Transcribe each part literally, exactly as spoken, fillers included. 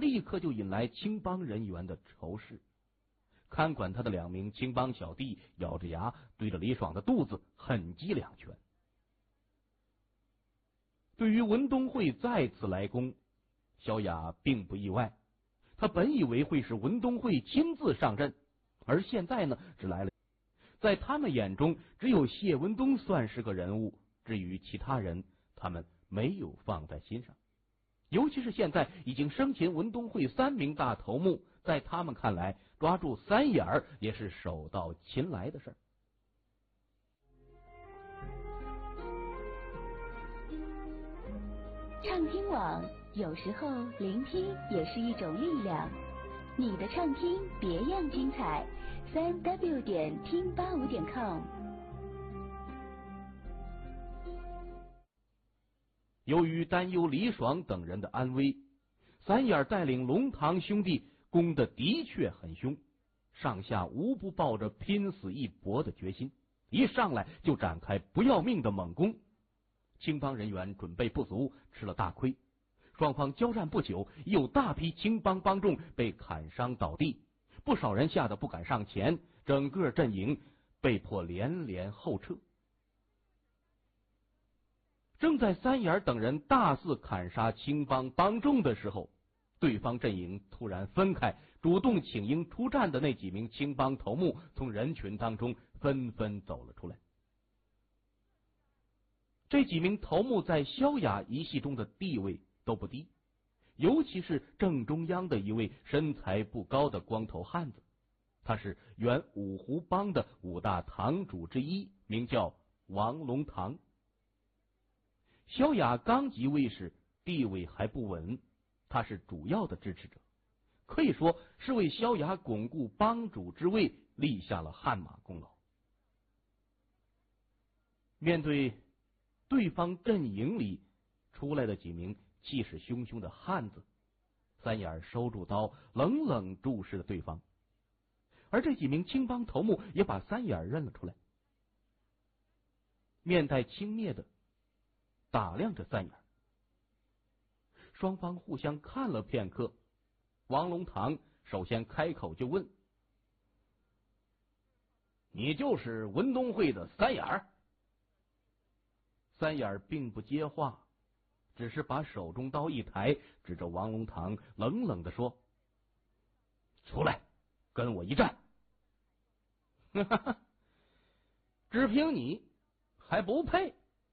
立刻就引来青帮人员的仇视。看管他的两名青帮小弟咬着牙对着李爽的肚子狠击两拳。对于文东会再次来攻，萧雅并不意外。他本以为会是文东会亲自上阵，而现在呢，只来了。在他们眼中，只有谢文东算是个人物，至于其他人，他们没有放在心上。尤其是现在已经生擒文东会三名大头目，在他们看来，抓住三眼儿也是手到擒来的事儿。 畅听网，有时候聆听也是一种力量。你的畅听别样精彩，三 w 点听八五点 com。 由于担忧李爽等人的安危，三眼带领龙堂兄弟攻的的确很凶，上下无不抱着拼死一搏的决心，一上来就展开不要命的猛攻。青帮人员准备不足，吃了大亏。双方交战不久，已有大批青帮帮众被砍伤倒地，不少人吓得不敢上前，整个阵营被迫连连后撤。正在三眼等人大肆砍杀青帮帮众的时候，对方阵营突然分开，主动请缨出战的那几名青帮头目从人群当中纷纷走了出来。这几名头目在萧雅一系中的地位都不低，尤其是正中央的一位身材不高的光头汉子，他是原五湖帮的五大堂主之一，名叫王龙堂。萧雅刚即位时，地位还不稳，他是主要的支持者，可以说是为萧雅巩固帮主之位立下了汗马功劳。面对对方阵营里出来的几名气势汹汹的汉子，三眼收住刀，冷冷注视着对方。而这几名青帮头目也把三眼认了出来，面带轻蔑的打量着三眼。双方互相看了片刻，王龙堂首先开口就问：“你就是文东会的三眼？”三眼并不接话，只是把手中刀一抬，指着王龙堂冷冷地说：“出来，跟我一战！”哈哈哈，只凭你还不配？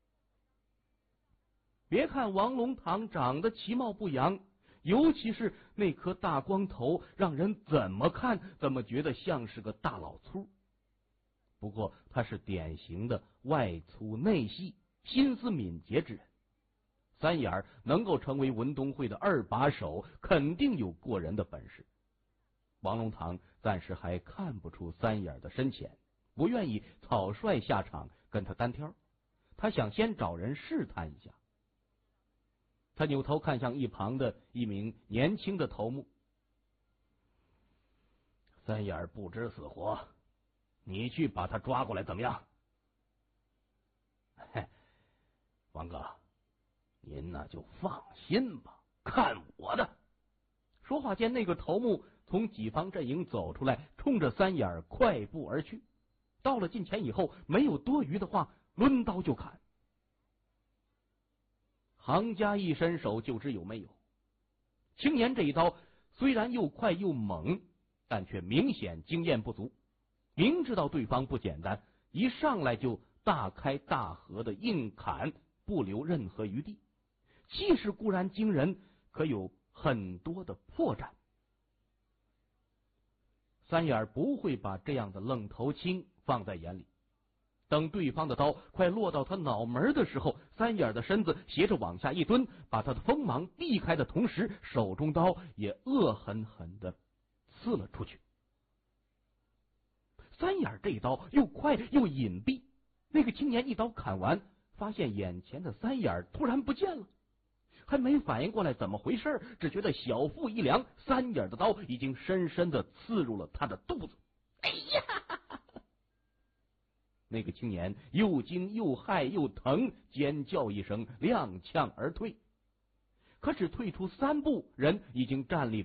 别看王龙堂长得其貌不扬，尤其是那颗大光头，让人怎么看怎么觉得像是个大老粗。不过他是典型的外粗内细、心思敏捷之人。三眼能够成为文东会的二把手，肯定有过人的本事。王龙堂暂时还看不出三眼的深浅，不愿意草率下场跟他单挑，他想先找人试探一下。他扭头看向一旁的一名年轻的头目：“三眼不知死活，你去把他抓过来怎么样？”“嘿，王哥，您呢就放心吧，看我的！”说话间，那个头目从己方阵营走出来，冲着三眼快步而去。到了近前以后，没有多余的话，抡刀就砍。行家一伸手就知有没有。青年这一刀虽然又快又猛，但却明显经验不足，明知道对方不简单，一上来就大开大合的硬砍，不留任何余地。气势固然惊人，可有很多的破绽。三眼不会把这样的愣头青放在眼里，等对方的刀快落到他脑门的时候，三眼的身子斜着往下一蹲，把他的锋芒避开的同时，手中刀也恶狠狠的刺了出去。三眼这一刀又快又隐蔽，那个青年一刀砍完，发现眼前的三眼突然不见了，还没反应过来怎么回事，只觉得小腹一凉，三眼的刀已经深深的刺入了他的肚子。哎呀！那个青年又惊又害又疼，尖叫一声，踉跄而退。可只退出三步，人已经站立